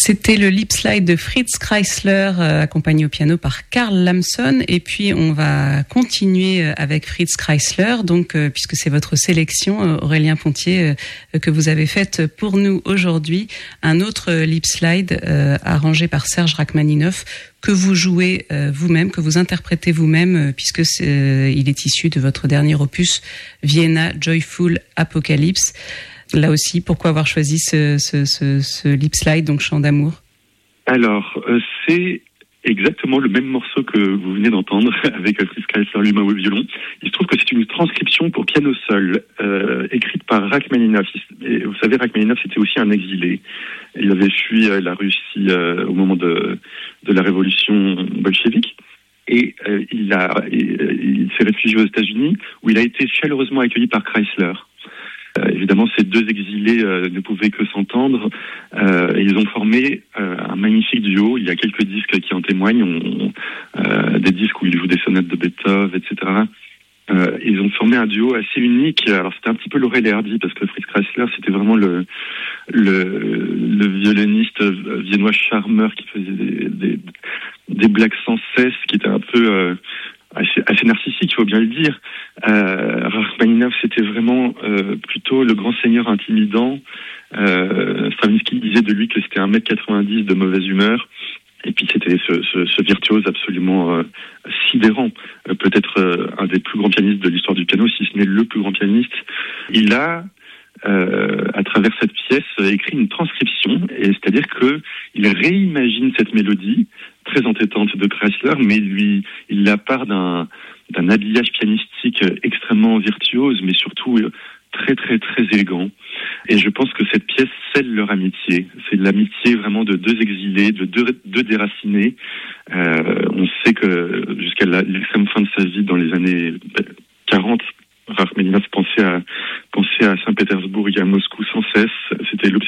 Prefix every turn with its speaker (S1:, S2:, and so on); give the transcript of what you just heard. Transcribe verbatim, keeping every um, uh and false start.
S1: C'était le lip slide de Fritz Kreisler, euh, accompagné au piano par Karl Lamson. Et puis, on va continuer avec Fritz Kreisler, donc, euh, puisque c'est votre sélection, euh, Aurélien Pontier, euh, que vous avez faite pour nous aujourd'hui. Un autre euh, lip slide euh, arrangé par Serge Rachmaninoff, que vous jouez euh, vous-même, que vous interprétez vous-même, euh, puisque c'est, euh, il est issu de votre dernier opus, Vienna Joyful Apocalypse. Là aussi, pourquoi avoir choisi ce, ce, ce, ce lip slide, donc Chant d'amour?
S2: Alors, euh, c'est exactement le même morceau que vous venez d'entendre avec Fritz Kreisler lui-même au violon. Il se trouve que c'est une transcription pour piano seul, euh, écrite par Rachmaninoff. Et vous savez, Rachmaninoff, c'était aussi un exilé. Il avait fui euh, la Russie euh, au moment de, de la révolution bolchevique. Et euh, il, a, il, il s'est réfugié aux États-Unis, où il a été chaleureusement accueilli par Kreisler. Euh, évidemment, ces deux exilés euh, ne pouvaient que s'entendre. Euh, et ils ont formé euh, un magnifique duo. Il y a quelques disques qui en témoignent, on, euh, des disques où ils jouent des sonates de Beethoven, et cetera. Euh, ils ont formé un duo assez unique. Alors c'était un petit peu Laurel et Hardy, parce que Fritz Kreisler, c'était vraiment le, le, le violoniste viennois charmeur qui faisait des, des, des blagues sans cesse, qui était un peu... Euh, Assez, assez narcissique, il faut bien le dire. Euh, Rachmaninoff, c'était vraiment euh, plutôt le grand seigneur intimidant. Euh, Stravinsky disait de lui que c'était un mètre quatre-vingt-dix de mauvaise humeur. Et puis c'était ce, ce, ce virtuose absolument euh, sidérant. Euh, peut-être euh, un des plus grands pianistes de l'histoire du piano, si ce n'est le plus grand pianiste. Il a, euh, à travers cette pièce, écrit une transcription. Et c'est-à-dire que il réimagine cette mélodie très entêtante de Kreisler, mais lui, il la part d'un, d'un habillage pianistique extrêmement virtuose, mais surtout très très très élégant. Et je pense que cette pièce scelle leur amitié. C'est l'amitié vraiment de deux exilés, de deux, deux déracinés. Euh, on sait que jusqu'à la, l'extrême fin de sa vie, dans les années quarante, Rachmaninoff pensait à, pensait à Saint-Pétersbourg et à Moscou sans cesse. C'était